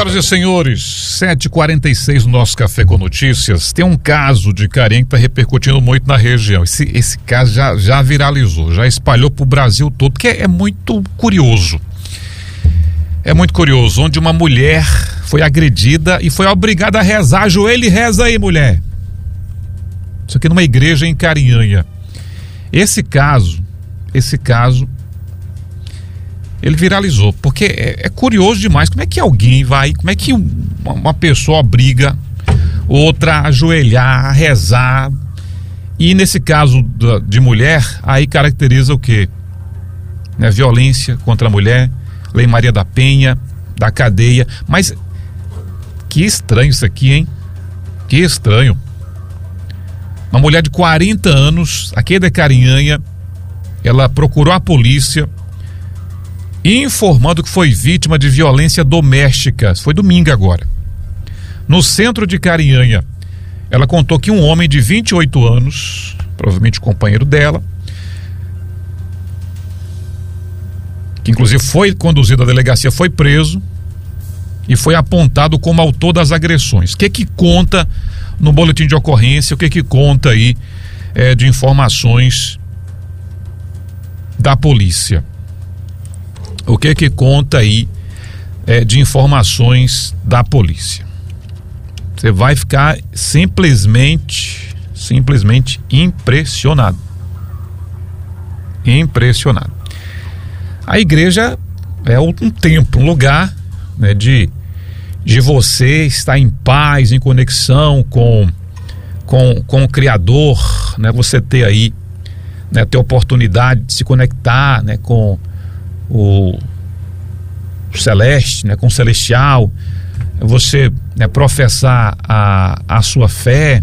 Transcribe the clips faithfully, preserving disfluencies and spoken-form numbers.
Senhoras e senhores, sete e quarenta e seis no nosso Café com Notícias. Tem um caso de Carinha que está repercutindo muito na região. Esse, esse caso já, já viralizou, já espalhou para o Brasil todo, porque é, é muito curioso. É muito curioso, onde uma mulher foi agredida e foi obrigada a rezar. Ajoelha e reza aí, mulher. Isso aqui numa igreja em Carinhanha. Esse caso, esse caso, ele viralizou, porque é, é curioso demais. Como é que alguém vai, como é que uma, uma pessoa obriga outra a ajoelhar, a rezar? E nesse caso da, de mulher, aí caracteriza o quê? Né? Violência contra a mulher, Lei Maria da Penha, da cadeia. Mas que estranho isso aqui, hein? Que estranho. Uma mulher de quarenta anos, aqui da Carinhanha, ela procurou a polícia informando que foi vítima de violência doméstica. Foi domingo agora. No centro de Carinhanha, ela contou que um homem de vinte e oito anos, provavelmente companheiro dela, que inclusive foi conduzido à delegacia, foi preso e foi apontado como autor das agressões. O que que conta no boletim de ocorrência? O que que conta aí é, de informações da polícia? O que que conta aí é, de informações da polícia? Você vai ficar simplesmente, simplesmente impressionado. Impressionado. A igreja é um templo, um lugar, né, de, de você estar em paz, em conexão com, com, com o Criador, né? Você ter aí, né, ter oportunidade de se conectar, né, com o celeste, né, com o celestial, você, né, professar a, a sua fé.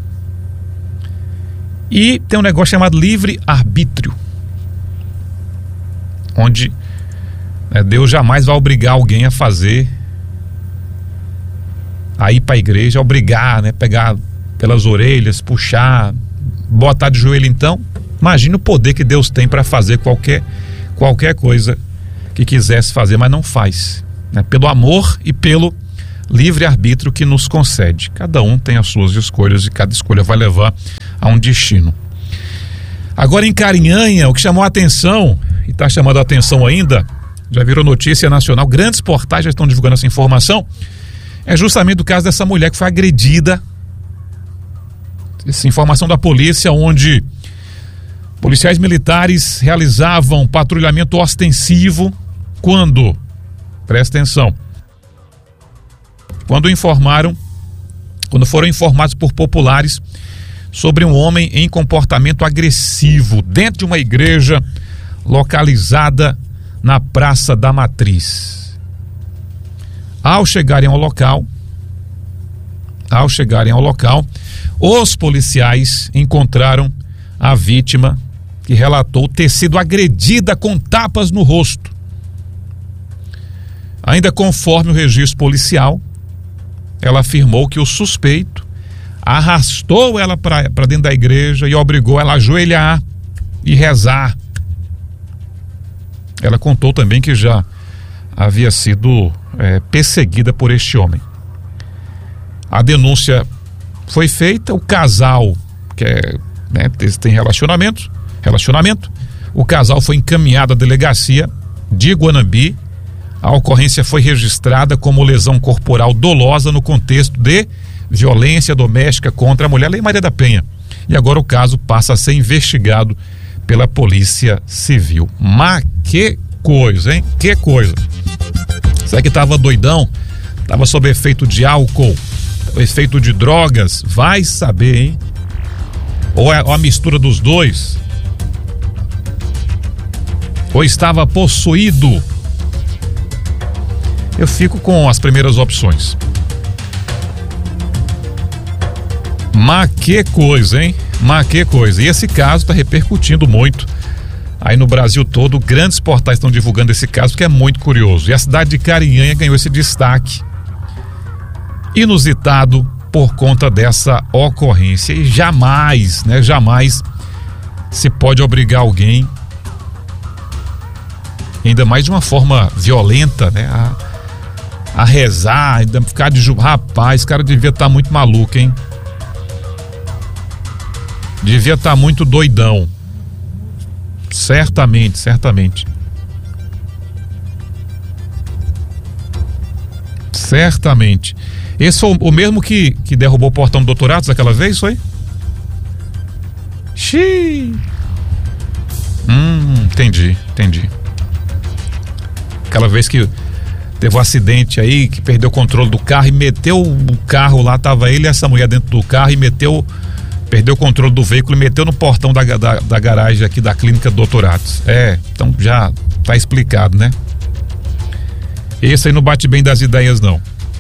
E tem um negócio chamado livre-arbítrio, onde, né, Deus jamais vai obrigar alguém a fazer, a ir para a igreja, obrigar, né, pegar pelas orelhas, puxar, botar de joelho. Então, imagine o poder que Deus tem para fazer qualquer qualquer coisa que quisesse fazer, mas não faz, né? Pelo amor e pelo livre-arbítrio que nos concede. Cada um tem as suas escolhas e cada escolha vai levar a um destino. Agora em Carinhanha, o que chamou a atenção, e está chamando a atenção ainda, já virou notícia nacional, grandes portais já estão divulgando essa informação, é justamente o caso dessa mulher que foi agredida. Essa informação da polícia, onde policiais militares realizavam patrulhamento ostensivo quando, presta atenção, quando informaram, quando foram informados por populares sobre um homem em comportamento agressivo dentro de uma igreja localizada na Praça da Matriz. Ao chegarem ao local, ao chegarem ao local, os policiais encontraram a vítima, que relatou ter sido agredida com tapas no rosto. Ainda conforme o registro policial, ela afirmou que o suspeito arrastou ela para dentro da igreja e obrigou ela a ajoelhar e rezar. Ela contou também que já havia sido é, perseguida por este homem. A denúncia foi feita, o casal, que é, né, tem relacionamento, relacionamento, o casal foi encaminhado à delegacia de Guanambi. A ocorrência foi registrada como lesão corporal dolosa no contexto de violência doméstica contra a mulher, Lei Maria da Penha. E agora o caso passa a ser investigado pela Polícia Civil. Mas que coisa, hein? Que coisa. Será que tava doidão? Tava sob efeito de álcool, efeito de drogas? Vai saber, hein? Ou é a mistura dos dois? Ou estava possuído? Eu fico com as primeiras opções. Mas que coisa, hein? Mas que coisa. E esse caso está repercutindo muito aí no Brasil todo. Grandes portais estão divulgando esse caso, porque é muito curioso. E a cidade de Carinhanha ganhou esse destaque inusitado por conta dessa ocorrência. E jamais, né? Jamais se pode obrigar alguém, ainda mais de uma forma violenta, né, a, a rezar, ainda ficar de ju... Rapaz, esse cara devia estar tá muito maluco, hein? Devia estar tá muito doidão. Certamente, certamente. Certamente. Esse foi o mesmo que, que derrubou o portão do doutor Atos aquela vez, foi? Xiii. Hum, entendi, entendi. Aquela vez que teve um acidente aí, que perdeu o controle do carro e meteu o carro lá, tava ele e essa mulher dentro do carro e meteu, perdeu o controle do veículo e meteu no portão da, da, da garagem aqui da clínica do doutor Atos. É, então já tá explicado, né? Esse aí não bate bem das ideias, não.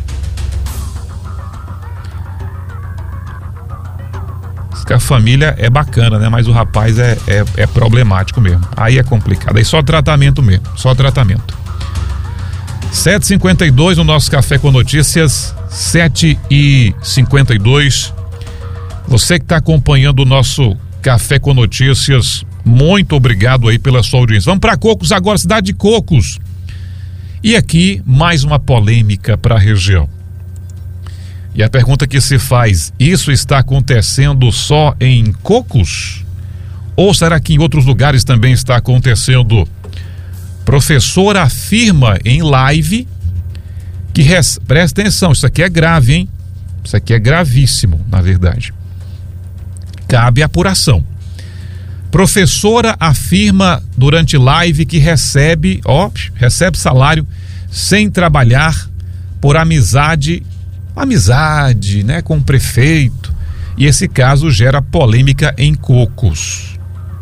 Que a família é bacana, né? Mas o rapaz é, é, é problemático mesmo. Aí é complicado. Aí só tratamento mesmo. Só tratamento. sete e cinquenta e dois no nosso Café com Notícias. sete e cinquenta e dois. Você que está acompanhando o nosso Café com Notícias, muito obrigado aí pela sua audiência. Vamos para Cocos agora, cidade de Cocos. E aqui mais uma polêmica para a região. E a pergunta que se faz, isso está acontecendo só em Cocos? Ou será que em outros lugares também está acontecendo? Professora afirma em live que, res... presta atenção, isso aqui é grave, hein? Isso aqui é gravíssimo, na verdade. Cabe apuração. Professora afirma durante live que recebe, ó, recebe salário sem trabalhar por amizade amizade, né, com o prefeito, e esse caso gera polêmica em Cocos.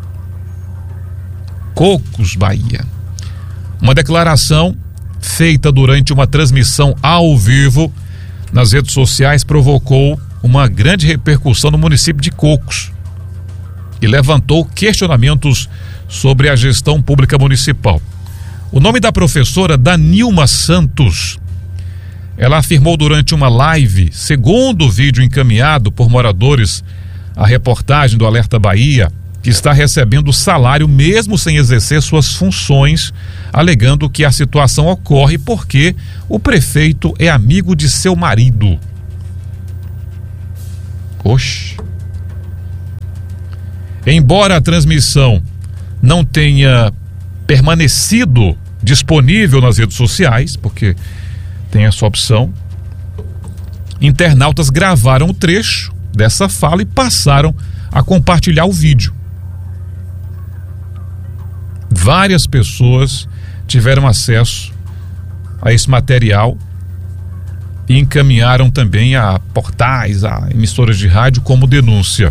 Cocos, Bahia. Uma declaração feita durante uma transmissão ao vivo nas redes sociais provocou uma grande repercussão no município de Cocos e levantou questionamentos sobre a gestão pública municipal. O nome da professora Danilma Santos. Ela afirmou durante uma live, segundo o vídeo encaminhado por moradores à reportagem do Alerta Bahia, que está recebendo salário mesmo sem exercer suas funções, alegando que a situação ocorre porque o prefeito é amigo de seu marido. Oxe. Embora a transmissão não tenha permanecido disponível nas redes sociais, porque tem essa opção, internautas gravaram o trecho dessa fala e passaram a compartilhar o vídeo. Várias pessoas tiveram acesso a esse material e encaminharam também a portais, a emissoras de rádio como denúncia.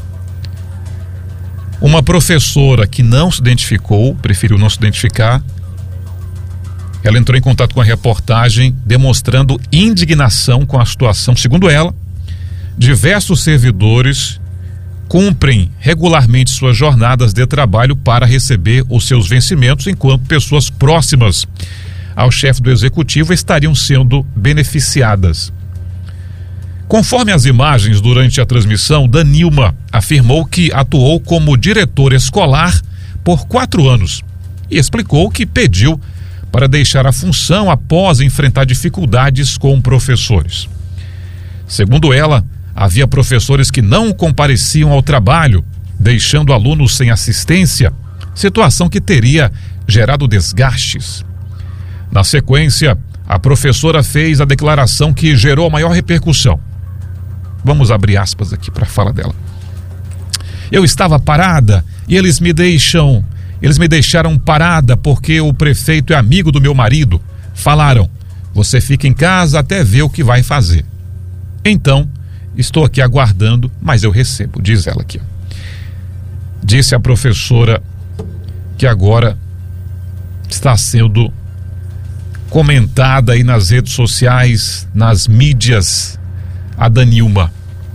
Uma professora que não se identificou, preferiu não se identificar, ela entrou em contato com a reportagem demonstrando indignação com a situação. Segundo ela, diversos servidores cumprem regularmente suas jornadas de trabalho para receber os seus vencimentos, enquanto pessoas próximas ao chefe do executivo estariam sendo beneficiadas. Conforme as imagens durante a transmissão, Danilma afirmou que atuou como diretora escolar por quatro anos e explicou que pediu para deixar a função após enfrentar dificuldades com professores. Segundo ela, havia professores que não compareciam ao trabalho, deixando alunos sem assistência, situação que teria gerado desgastes. Na sequência, a professora fez a declaração que gerou a maior repercussão. Vamos abrir aspas aqui para a fala dela. Eu estava parada e eles me deixam... Eles me deixaram parada porque o prefeito é amigo do meu marido. Falaram, você fica em casa até ver o que vai fazer. Então, estou aqui aguardando, mas eu recebo, diz ela aqui. Disse a professora que agora está sendo comentada aí nas redes sociais, nas mídias, a Danilma.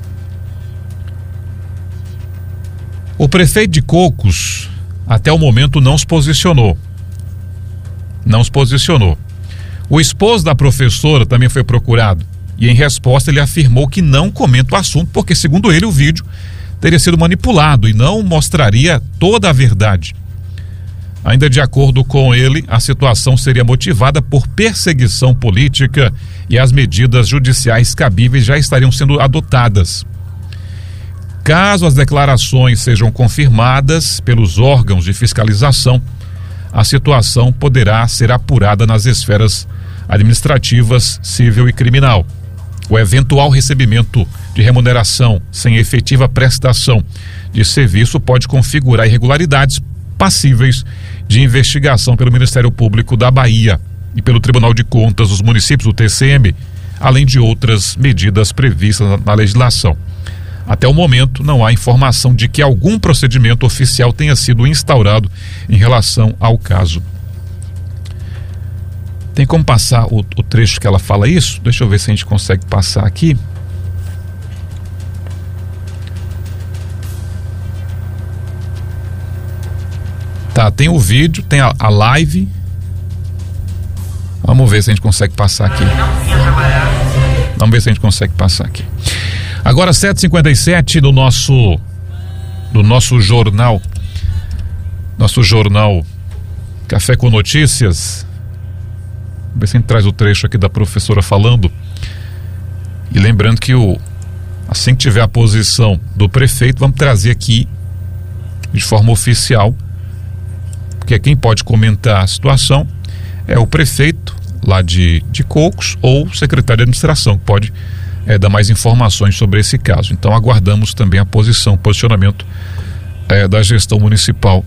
O prefeito de Cocos até o momento não se posicionou. Não se posicionou. O esposo da professora também foi procurado e em resposta ele afirmou que não comenta o assunto porque, segundo ele, o vídeo teria sido manipulado e não mostraria toda a verdade. Ainda de acordo com ele, a situação seria motivada por perseguição política e as medidas judiciais cabíveis já estariam sendo adotadas. Caso as declarações sejam confirmadas pelos órgãos de fiscalização, a situação poderá ser apurada nas esferas administrativas, civil e criminal. O eventual recebimento de remuneração sem efetiva prestação de serviço pode configurar irregularidades passíveis de investigação pelo Ministério Público da Bahia e pelo Tribunal de Contas dos Municípios, o T C M, além de outras medidas previstas na, na legislação. Até o momento, não há informação de que algum procedimento oficial tenha sido instaurado em relação ao caso. Tem como passar o, o trecho que ela fala isso? Deixa eu ver se a gente consegue passar aqui. Tá, tem o vídeo, tem a, a live. Vamos ver se a gente consegue passar aqui. Vamos ver se a gente consegue passar aqui. Agora sete e cinquenta e sete do nosso do nosso jornal nosso jornal Café com Notícias. Vamos ver se a gente traz o trecho aqui da professora falando. E lembrando que o assim que tiver a posição do prefeito, vamos trazer aqui de forma oficial, porque quem pode comentar a situação é o prefeito lá de, de Cocos ou o secretário de administração, que pode é, dar mais informações sobre esse caso. Então aguardamos também a posição, o posicionamento é, da gestão municipal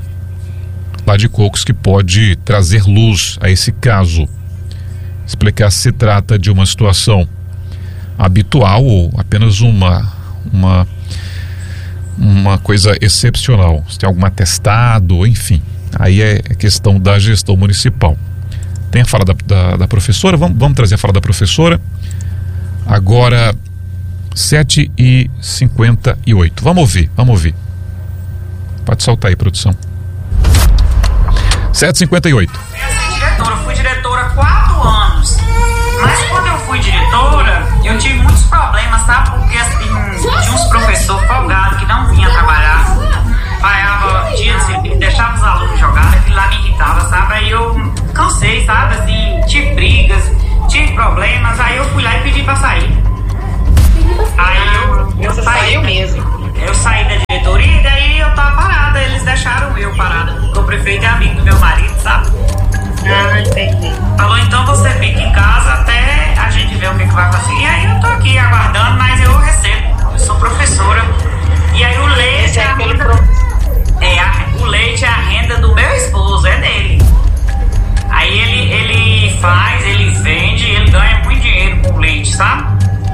lá de Cocos, que pode trazer luz a esse caso, explicar se se trata de uma situação habitual ou apenas uma uma uma coisa excepcional, se tem algum atestado, enfim, aí é questão da gestão municipal. Tem a fala da, da, da professora, vamos, vamos trazer a fala da professora. Agora sete e cinquenta e oito, vamos ouvir, vamos ouvir. Pode soltar aí, produção. sete e cinquenta e oito. Eu fui diretora, fui diretora há quatro anos. Mas quando eu fui diretora, eu tive muitos problemas, sabe? Porque assim, tinha uns professores folgados que não vinham trabalhar, parava dias e deixava os alunos jogar, aquilo lá me irritava, sabe? Aí eu cansei, sabe? Assim, tive brigas, tive problemas, aí eu fui lá e pedi pra sair. Aí eu, eu saí mesmo. Eu saí da diretoria e daí eu tava parada, eles deixaram eu parada, porque o prefeito é amigo do meu marido, sabe? Ah, entendi. Falou, então você fica em casa até a gente ver o que, que vai fazer. E aí eu tô aqui aguardando, mas eu recebo, eu sou professora. E aí o leite é a renda, é, a, o leite é a renda do meu esposo, é dele. Aí ele, ele faz, ele vende, ele ganha muito dinheiro com leite, sabe?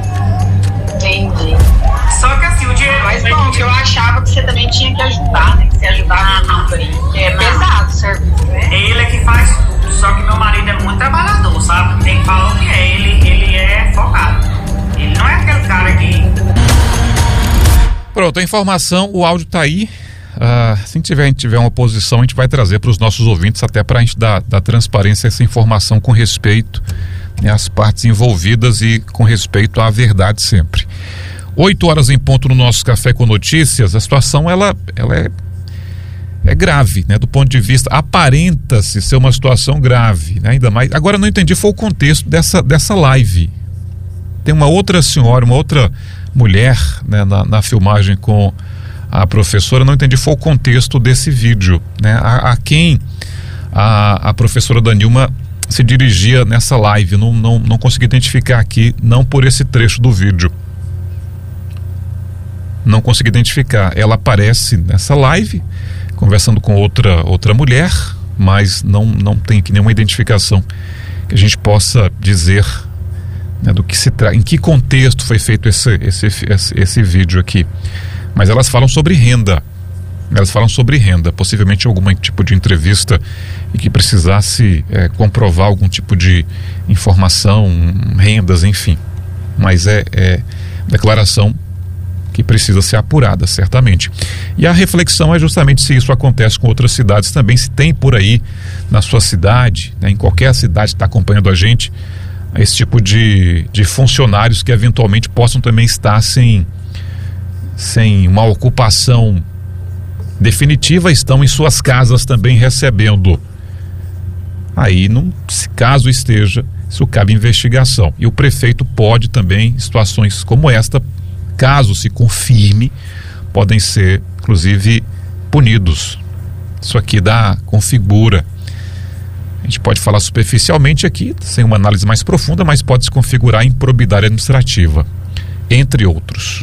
Entendi. Só que assim, o dinheiro... Mas bom, que eu achava que você também tinha que ajudar, né? Que você ajudava muito aí. Porque é pesado o serviço, né? Ele é que faz tudo, só que meu marido é muito trabalhador, sabe? Tem que falar o que é, ele, ele é focado. Ele não é aquele cara que... Pronto, a informação, o áudio tá aí. Uh, se tiver, a gente tiver uma posição, a gente vai trazer para os nossos ouvintes, até para a gente dar, dar transparência a essa informação com respeito, né, às partes envolvidas e com respeito à verdade sempre. Oito horas em ponto no nosso Café com Notícias. A situação ela, ela é, é grave, né? Do ponto de vista, aparenta-se ser uma situação grave, né? Ainda mais. Agora não entendi, foi o contexto dessa, dessa live. Tem uma outra senhora, uma outra mulher, né, na, na filmagem com a professora. Não entendi, foi o contexto desse vídeo, né? A, a quem a, a professora Danilma se dirigia nessa live. Não, não, não consegui identificar aqui, não por esse trecho do vídeo. Não consegui identificar. Ela aparece nessa live conversando com outra outra mulher, mas não não tem aqui nenhuma identificação que a gente possa dizer, né, do que se trata, em que contexto foi feito esse esse, esse esse vídeo aqui. Mas elas falam sobre renda. Elas falam sobre renda, possivelmente algum tipo de entrevista e que precisasse é, comprovar algum tipo de informação, rendas, enfim. Mas é, é declaração que precisa ser apurada, certamente. E a reflexão é justamente se isso acontece com outras cidades também, se tem por aí na sua cidade, né, em qualquer cidade que está acompanhando a gente, esse tipo de, de funcionários que eventualmente possam também estar sem, sem uma ocupação definitiva estão em suas casas também recebendo. Aí, não, se caso esteja, isso cabe investigação. E o prefeito pode também, em situações como esta, caso se confirme, podem ser, inclusive, punidos. Isso aqui dá, configura. A gente pode falar superficialmente aqui, sem uma análise mais profunda, mas pode se configurar improbidade administrativa, entre outros.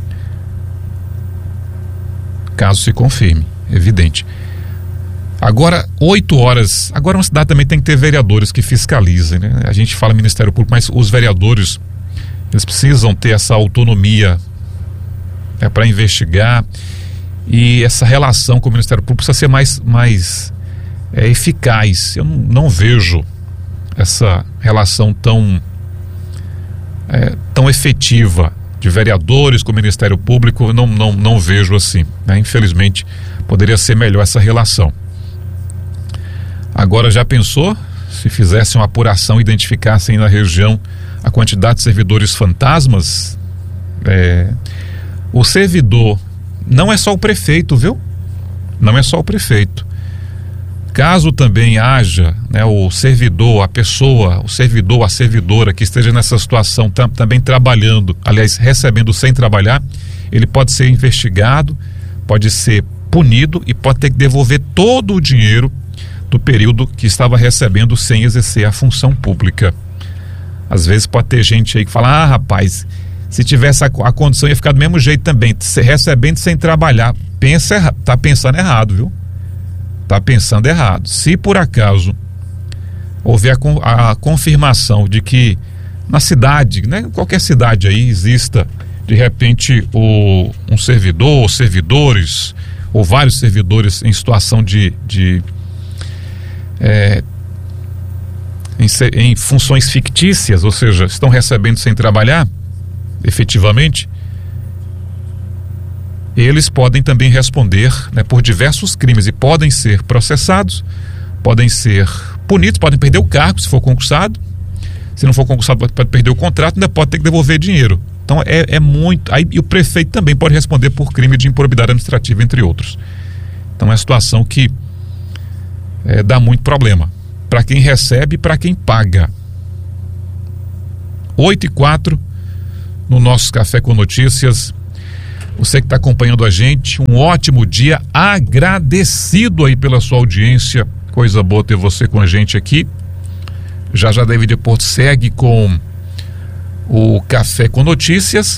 Caso se confirme, evidente. Agora, oito horas, agora uma cidade também tem que ter vereadores que fiscalizem, né? A gente fala Ministério Público, mas os vereadores, eles precisam ter essa autonomia, né, para investigar, e essa relação com o Ministério Público precisa ser mais, mais é, eficaz. Eu não, não vejo essa relação tão, é, tão efetiva de vereadores com o Ministério Público, eu não, não, não vejo assim, né? Infelizmente, poderia ser melhor essa relação. Agora, já pensou se fizessem uma apuração, identificassem na região a quantidade de servidores fantasmas? É, o servidor não é só o prefeito, viu? Não é só o prefeito. Caso também haja, né, o servidor, a pessoa, o servidor, a servidora que esteja nessa situação tam, também trabalhando, aliás, recebendo sem trabalhar, ele pode ser investigado, pode ser punido e pode ter que devolver todo o dinheiro do período que estava recebendo sem exercer a função pública. Às vezes pode ter gente aí que fala, ah, rapaz, se tivesse a, a condição ia ficar do mesmo jeito também, recebendo sem trabalhar. Pensa, tá pensando errado, viu? Tá pensando errado. Se por acaso houver a, a confirmação de que na cidade, né, qualquer cidade aí exista de repente o, um servidor ou servidores ou vários servidores em situação de, de É, em, em funções fictícias, ou seja, estão recebendo sem trabalhar efetivamente, eles podem também responder, né, por diversos crimes e podem ser processados, podem ser punidos, podem perder o cargo se for concursado, se não for concursado pode, pode perder o contrato, ainda pode ter que devolver dinheiro. Então é, é muito, aí, e o prefeito também pode responder por crime de improbidade administrativa, entre outros. Então é uma situação que É, dá muito problema para quem recebe e para quem paga. Oito e quatro no nosso Café com Notícias. Você que está acompanhando a gente, um ótimo dia, agradecido aí pela sua audiência, coisa boa ter você com a gente aqui. Já já David Porto segue com o Café com Notícias.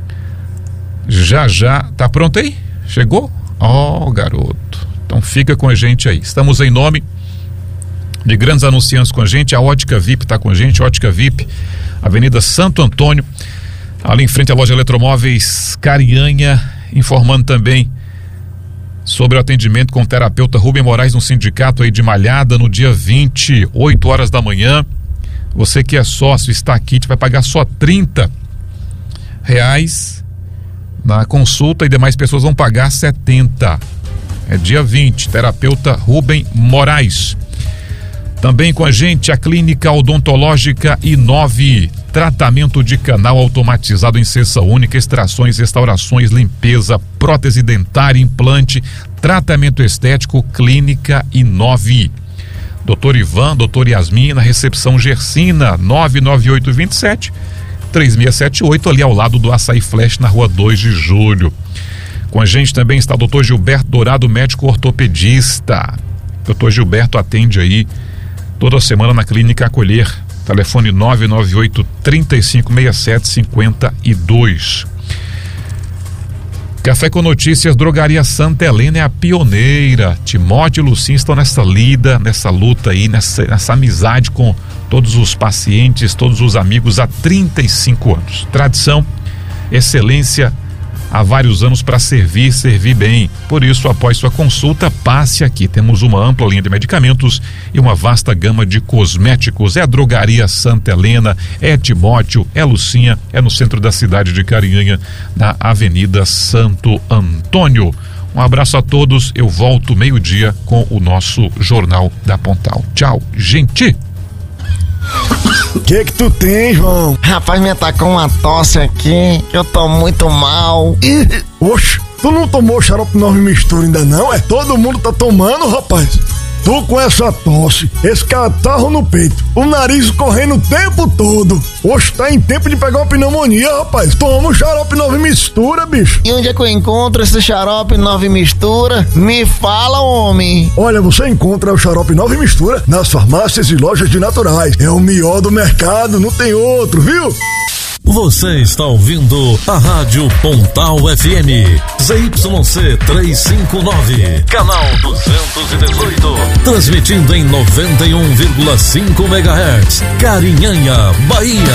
Já já, tá pronto aí? Chegou? Ó, oh, garoto. Então fica com a gente aí. Estamos em nome de grandes anunciantes com a gente. A Ótica V I P está com a gente. Ótica V I P, Avenida Santo Antônio, ali em frente à loja Eletromóveis Carianha, informando também sobre o atendimento com o terapeuta Rubem Moraes no sindicato aí de Malhada no dia vinte, oito horas da manhã. Você que é sócio, está aqui, vai pagar só trinta reais na consulta e demais pessoas vão pagar setenta. É dia vinte, terapeuta Rubem Moraes. Também com a gente a Clínica Odontológica Inove, tratamento de canal automatizado em cessa única, extrações, restaurações, limpeza, prótese dentária, implante, tratamento estético, Clínica Inove. Doutor Ivan, doutor Yasmin, na recepção Gersina, nove nove oito dois sete, três seis sete oito, ali ao lado do Açaí Flash, na rua dois de julho. Com a gente também está o doutor Gilberto Dourado, médico ortopedista. doutor Gilberto atende aí toda semana na Clínica Acolher. Telefone nove nove oito, três cinco seis sete, cinco dois. Café com Notícias, Drogaria Santa Helena é a pioneira. Timóteo e Lucinha estão nessa lida, nessa luta aí, nessa, nessa amizade com todos os pacientes, todos os amigos há trinta e cinco anos. Tradição, excelência, há vários anos para servir, servir bem. Por isso, após sua consulta, passe aqui. Temos uma ampla linha de medicamentos e uma vasta gama de cosméticos. É a Drogaria Santa Helena, é Timóteo, é Lucinha, é no centro da cidade de Carinhanha, na Avenida Santo Antônio. Um abraço a todos, eu volto meio-dia com o nosso Jornal da Pontal. Tchau, gente! O que que tu tem, João? Rapaz, me atacou uma tosse aqui, eu tô muito mal. Oxe, Tu não tomou xarope nove mistura ainda não? É, todo mundo tá tomando, rapaz. Tu com essa tosse, esse catarro no peito, o nariz correndo o tempo todo. Hoje tá em tempo de pegar uma pneumonia, rapaz. Toma o xarope nove mistura, bicho. E onde é que eu encontro esse xarope nove mistura? Me fala, homem. Olha, você encontra o xarope nove mistura nas farmácias e lojas de naturais. É o melhor do mercado, não tem outro, viu? Você está ouvindo a Rádio Pontal F M, Z Y C trezentos e cinquenta e nove, canal duzentos e dezoito, transmitindo em noventa e um vírgula cinco megahertz, Carinhanha, Bahia.